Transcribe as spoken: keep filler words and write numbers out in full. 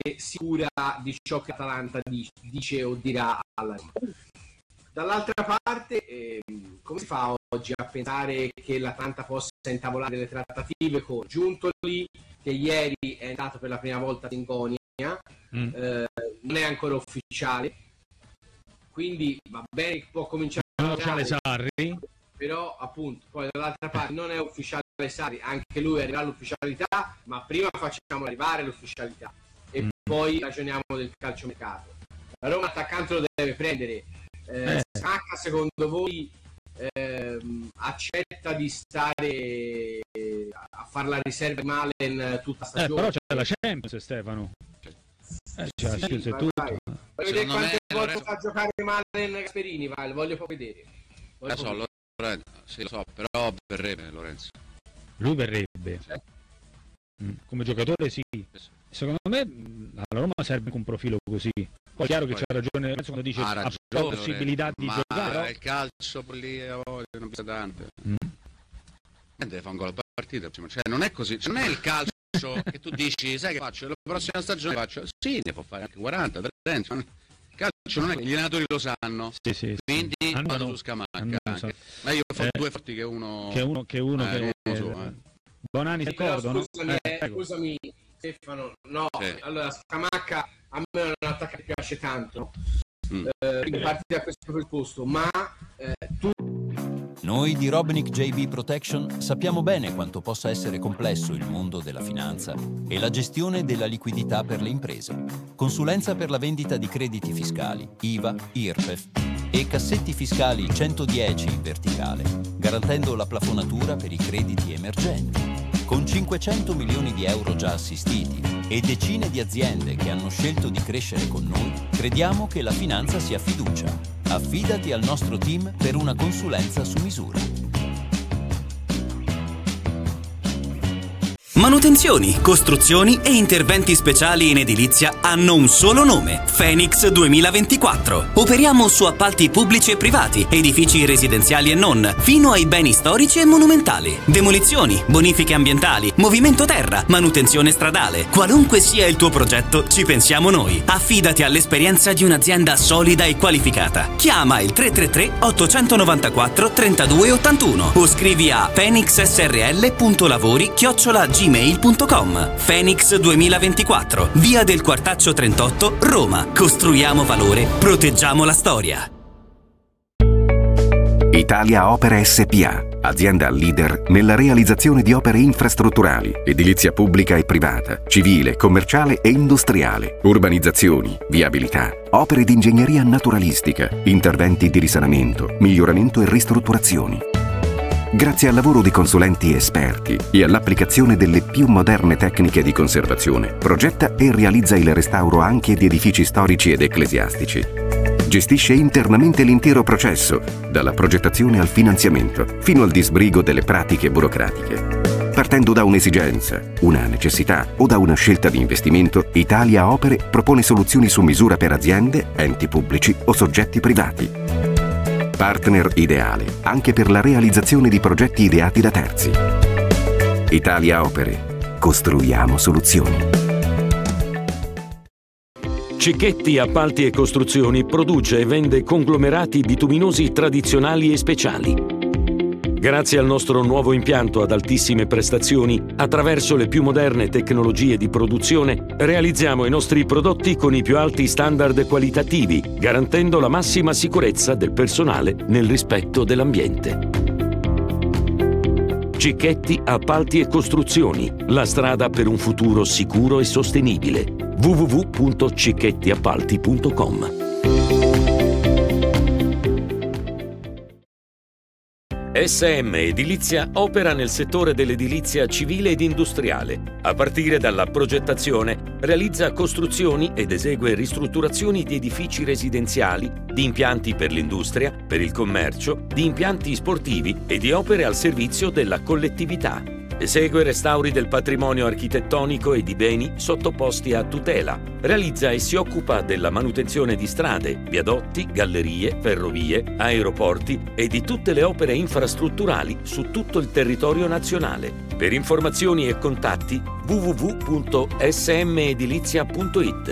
sicura di ciò che Atalanta dice o dirà alla Roma. Dall'altra parte, eh, come si fa oggi a pensare che l'Atalanta possa intavolare delle trattative con Giuntoli, che ieri è entrato per la prima volta in Gonia, mm. eh, non è ancora ufficiale, quindi va bene che può cominciare a ufficiale Sarri, però appunto poi dall'altra parte non è ufficiale Sarri, anche lui arriverà all'ufficialità, ma prima facciamo arrivare l'ufficialità e mm. poi ragioniamo del calciomercato. La Roma attaccante lo deve prendere. Eh, eh. Scamacca, secondo voi ehm, accetta di stare a fare la riserva di Malen tutta stagione? Eh, però c'è la Champions, Stefano. Eh, c'è la Champions e tutto. Voglio vedere quante volte fa giocare Malen Gasperini, vai, voglio proprio vedere. Voglio lo so, lo, Lorenzo, sì, lo so, però verrebbe Lorenzo. Lui verrebbe. Sì. Come giocatore sì. Secondo me alla Roma serve un profilo così. Poi è chiaro che c'è ragione Lorenzo quando dice ha la possibilità di ma giocare. Ma il calcio lì a volte non pesa tanto. Mm. Deve fare un gol a partita, cioè non è così, cioè, non è il calcio che tu dici, sai che faccio la prossima stagione faccio. Sì, ne può fare anche quaranta, trenta. Il calcio non è che gli allenatori lo sanno. Sì, sì, quindi sì. vado su Scamacca. Ma io ho eh, due forti che uno che uno che uno eh, che so, eh. Bonani d'accordo, no? Scusami, eh, eh, scusami Stefano, no, sì. Allora Scamacca a me è un attacco che piace tanto, mm. eh, quindi parti da questo presupposto, ma eh, tu... Noi di Robinic J B Protection sappiamo bene quanto possa essere complesso il mondo della finanza e la gestione della liquidità per le imprese. Consulenza per la vendita di crediti fiscali, I V A, I R P E F e cassetti fiscali centodieci in verticale, garantendo la plafonatura per i crediti emergenti. Con cinquecento milioni di euro già assistiti e decine di aziende che hanno scelto di crescere con noi, crediamo che la finanza sia fiducia. Affidati al nostro team per una consulenza su misura. Manutenzioni, costruzioni e interventi speciali in edilizia hanno un solo nome: Phoenix duemilaventiquattro. Operiamo su appalti pubblici e privati, edifici residenziali e non, fino ai beni storici e monumentali. Demolizioni, bonifiche ambientali, movimento terra, manutenzione stradale. Qualunque sia il tuo progetto, ci pensiamo noi. Affidati all'esperienza di un'azienda solida e qualificata. Chiama il tre tre tre otto nove quattro tre due otto uno o scrivi a phoenixsrl.lavori chiocciola gmail punto com. Phoenix duemilaventiquattro, via del Quartaccio trentotto, Roma. Costruiamo valore, proteggiamo la storia. Italia Opere S P A, azienda leader nella realizzazione di opere infrastrutturali, edilizia pubblica e privata, civile, commerciale e industriale, urbanizzazioni, viabilità, opere di ingegneria naturalistica, interventi di risanamento, miglioramento e ristrutturazioni. Grazie al lavoro di consulenti esperti e all'applicazione delle più moderne tecniche di conservazione, progetta e realizza il restauro anche di edifici storici ed ecclesiastici. Gestisce internamente l'intero processo, dalla progettazione al finanziamento, fino al disbrigo delle pratiche burocratiche. Partendo da un'esigenza, una necessità o da una scelta di investimento, Italia Opere propone soluzioni su misura per aziende, enti pubblici o soggetti privati. Partner ideale anche per la realizzazione di progetti ideati da terzi. Italia Opere. Costruiamo soluzioni. Cicchetti Appalti e Costruzioni produce e vende conglomerati bituminosi tradizionali e speciali. Grazie al nostro nuovo impianto ad altissime prestazioni, attraverso le più moderne tecnologie di produzione, realizziamo i nostri prodotti con i più alti standard qualitativi, garantendo la massima sicurezza del personale nel rispetto dell'ambiente. Cicchetti Appalti e Costruzioni, la strada per un futuro sicuro e sostenibile. w w w punto cicchettiappalti punto com. S M Edilizia opera nel settore dell'edilizia civile ed industriale. A partire dalla progettazione, realizza costruzioni ed esegue ristrutturazioni di edifici residenziali, di impianti per l'industria, per il commercio, di impianti sportivi e di opere al servizio della collettività. Esegue restauri del patrimonio architettonico e di beni sottoposti a tutela. Realizza e si occupa della manutenzione di strade, viadotti, gallerie, ferrovie, aeroporti e di tutte le opere infrastrutturali su tutto il territorio nazionale. Per informazioni e contatti w w w punto s m edilizia punto i t.